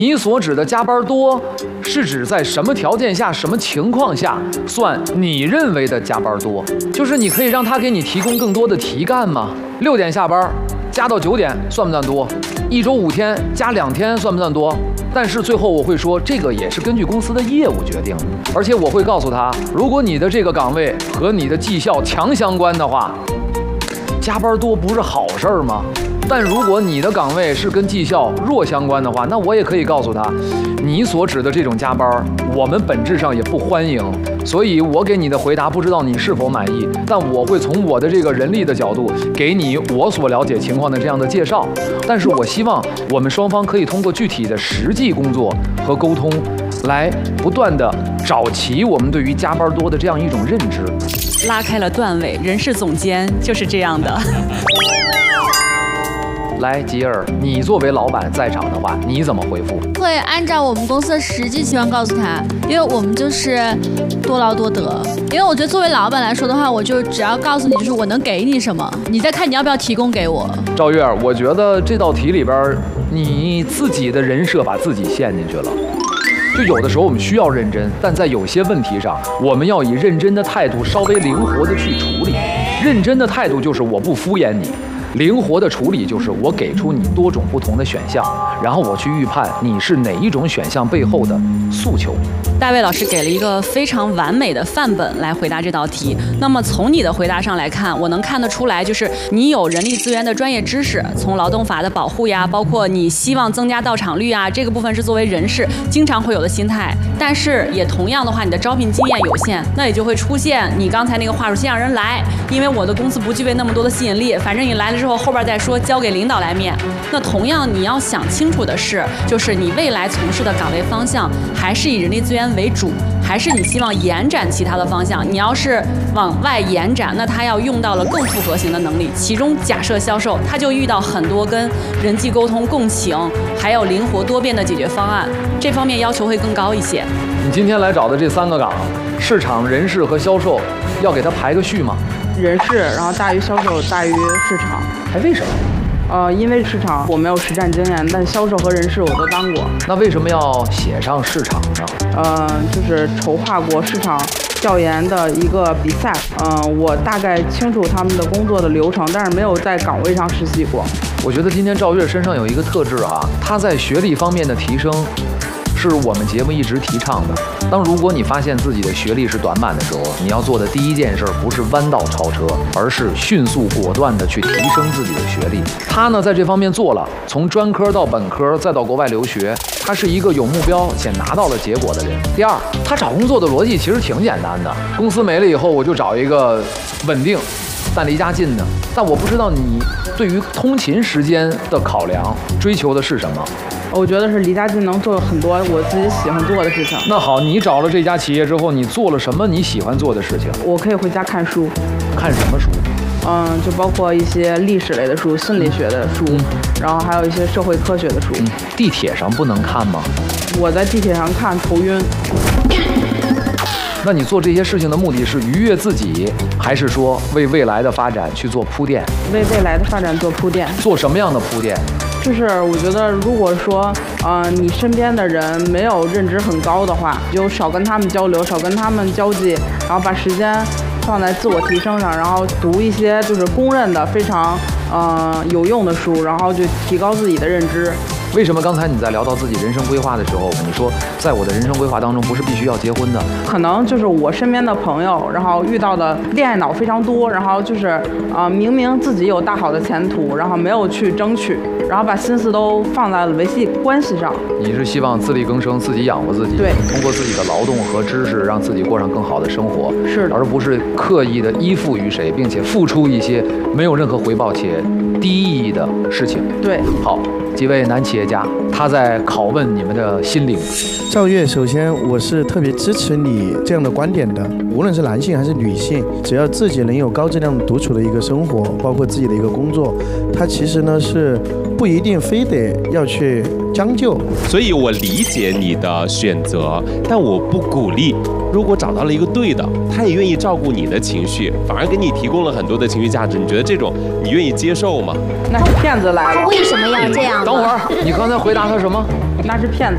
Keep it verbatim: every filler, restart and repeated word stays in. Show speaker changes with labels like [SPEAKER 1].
[SPEAKER 1] 你所指的加班多，是指在什么条件下、什么情况下算你认为的加班多？就是你可以让他给你提供更多的题干吗？六点下班，加到九点算不算多？一周五天加两天算不算多？但是最后我会说，这个也是根据公司的业务决定的，而且我会告诉他，如果你的这个岗位和你的绩效强相关的话，加班多不是好事儿吗？但如果你的岗位是跟绩效弱相关的话，那我也可以告诉他，你所指的这种加班，我们本质上也不欢迎。所以我给你的回答不知道你是否满意，但我会从我的这个人力的角度给你我所了解情况的这样的介绍。但是我希望我们双方可以通过具体的实际工作和沟通，来不断的找齐我们对于加班多的这样一种认知。
[SPEAKER 2] 拉开了段位，人事总监就是这样的。
[SPEAKER 1] 来，吉尔，你作为老板在场的话，你怎么回复？
[SPEAKER 3] 会按照我们公司的实际情况告诉他，因为我们就是多劳多得。因为我觉得作为老板来说的话，我就只要告诉你，就是我能给你什么，你再看你要不要提供给我。
[SPEAKER 1] 赵月，我觉得这道题里边，你自己的人设把自己陷进去了。就有的时候我们需要认真，但在有些问题上，我们要以认真的态度稍微灵活的去处理。认真的态度就是我不敷衍你。灵活的处理就是我给出你多种不同的选项，然后我去预判你是哪一种选项背后的诉求。
[SPEAKER 2] 大卫老师给了一个非常完美的范本来回答这道题。那么从你的回答上来看，我能看得出来，就是你有人力资源的专业知识，从劳动法的保护呀，包括你希望增加到场率啊，这个部分是作为人事经常会有的心态。但是也同样的话，你的招聘经验有限，那也就会出现你刚才那个话术，先让人来，因为我的公司不具备那么多的吸引力，反正你来了之后，后边再说，交给领导来面。那同样你要想清楚的是，就是你未来从事的岗位方向还是以人力资源为主，还是你希望延展其他的方向。你要是往外延展，那它要用到了更复合型的能力，其中假设销售，它就遇到很多跟人际沟通、共情，还有灵活多变的解决方案，这方面要求会更高一些。
[SPEAKER 1] 你今天来找的这三个岗，市场、人事和销售，要给它排个序吗？
[SPEAKER 4] 人事，然后大于销售，大于市场。
[SPEAKER 1] 哎，为什么？
[SPEAKER 4] 呃，因为市场我没有实战经验，但销售和人事我都当过。
[SPEAKER 1] 那为什么要写上市场呢？
[SPEAKER 4] 呃，就是筹划过市场调研的一个比赛。嗯、呃，我大概清楚他们的工作的流程，但是没有在岗位上实习过。
[SPEAKER 1] 我觉得今天赵月身上有一个特质啊，他在学历方面的提升，是我们节目一直提倡的。当如果你发现自己的学历是短板的时候，你要做的第一件事不是弯道超车，而是迅速果断的去提升自己的学历。他呢在这方面做了，从专科到本科再到国外留学，他是一个有目标且拿到了结果的人。第二，他找工作的逻辑其实挺简单的，公司没了以后我就找一个稳定但离家近的。但我不知道你对于通勤时间的考量追求的是什么。
[SPEAKER 4] 我觉得是离家近，能做很多我自己喜欢做的事情。
[SPEAKER 1] 那好，你找了这家企业之后，你做了什么你喜欢做的事情？
[SPEAKER 4] 我可以回家看书。
[SPEAKER 1] 看什么书？
[SPEAKER 4] 嗯，就包括一些历史类的书、心理学的书，嗯、然后还有一些社会科学的书。
[SPEAKER 1] 嗯、地铁上不能看吗？
[SPEAKER 4] 我在地铁上看头晕。
[SPEAKER 1] 那你做这些事情的目的是愉悦自己，还是说为未来的发展去做铺垫？
[SPEAKER 4] 为未来的发展做铺垫。
[SPEAKER 1] 做什么样的铺垫？
[SPEAKER 4] 就是我觉得，如果说，呃，你身边的人没有认知很高的话，就少跟他们交流，少跟他们交际，然后把时间放在自我提升上，然后读一些就是公认的非常呃有用的书，然后就提高自己的认知。
[SPEAKER 1] 为什么刚才你在聊到自己人生规划的时候，你说在我的人生规划当中不是必须要结婚的？
[SPEAKER 4] 可能就是我身边的朋友，然后遇到的恋爱脑非常多，然后就是啊、呃，明明自己有大好的前途，然后没有去争取，然后把心思都放在了维系关系上。
[SPEAKER 1] 你是希望自力更生，自己养活自己，
[SPEAKER 4] 对，
[SPEAKER 1] 通过自己的劳动和知识，让自己过上更好的生活，
[SPEAKER 4] 是的，
[SPEAKER 1] 而不是刻意的依附于谁，并且付出一些没有任何回报且低意义的事情。
[SPEAKER 4] 对，
[SPEAKER 1] 好。几位男企业家，他在拷问你们的心灵。
[SPEAKER 5] 赵月，首先我是特别支持你这样的观点的，无论是男性还是女性，只要自己能有高质量独处的一个生活，包括自己的一个工作，它其实呢是不一定非得要去将就。
[SPEAKER 6] 所以我理解你的选择，但我不鼓励。如果找到了一个对的，他也愿意照顾你的情绪，反而给你提供了很多的情绪价值，你觉得这种你愿意接受吗？
[SPEAKER 4] 那是骗子来了。
[SPEAKER 3] 为什么要这样？
[SPEAKER 1] 等会儿，你刚才回答他什么？
[SPEAKER 4] 那是骗子。